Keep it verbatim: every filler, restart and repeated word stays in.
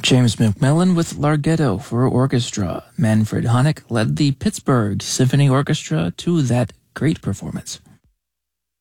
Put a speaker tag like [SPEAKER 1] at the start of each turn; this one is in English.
[SPEAKER 1] James McMillan with Larghetto for orchestra. Manfred Honeck led the Pittsburgh Symphony Orchestra to that great performance.